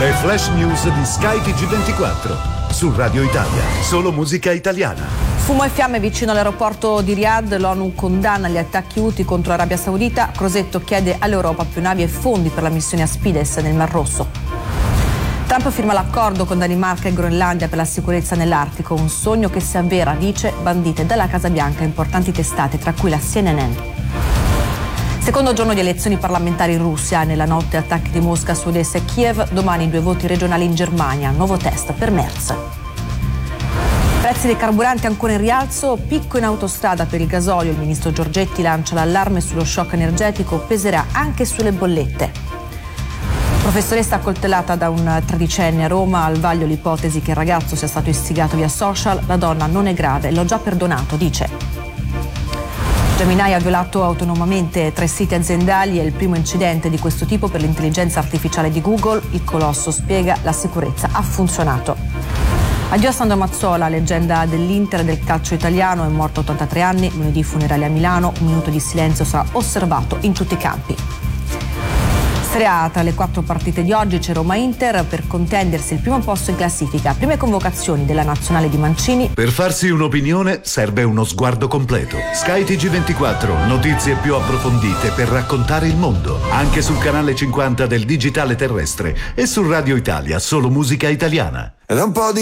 Le flash news di Sky TG24 su Radio Italia, solo musica italiana. Fumo e fiamme vicino all'aeroporto di Riyadh, l'ONU condanna gli attacchi Houthi contro l'Arabia Saudita, Crosetto chiede all'Europa più navi e fondi per la missione Aspides nel Mar Rosso. Trump firma l'accordo con Danimarca e Groenlandia per la sicurezza nell'Artico, un sogno che si avvera, dice, bandite dalla Casa Bianca importanti testate, tra cui la CNN. Secondo giorno di elezioni parlamentari in Russia, nella notte attacchi di Mosca su Odessa e Kiev, domani 2 voti regionali in Germania, nuovo test per Merz. Prezzi dei carburanti ancora in rialzo, picco in autostrada per il gasolio, il ministro Giorgetti lancia l'allarme sullo shock energetico, peserà anche sulle bollette. Professoressa accoltellata da un tredicenne a Roma, al vaglio l'ipotesi che il ragazzo sia stato istigato via social, la donna non è grave, l'ho già perdonato, dice. Gemini ha violato autonomamente 3 siti aziendali, è il primo incidente di questo tipo per l'intelligenza artificiale di Google, il colosso spiega la sicurezza ha funzionato. Addio a Sandro Mazzola, leggenda dell'Inter e del calcio italiano, è morto a 83 anni, lunedì funerali a Milano, un minuto di silenzio sarà osservato in tutti i campi. Serie A, tra le 4 partite di oggi c'è Roma-Inter per contendersi il primo posto in classifica. Prime convocazioni della nazionale di Mancini. Per farsi un'opinione serve uno sguardo completo. Sky TG24, notizie più approfondite per raccontare il mondo. Anche sul canale 50 del digitale terrestre e su Radio Italia, solo musica italiana. Ed è un po' di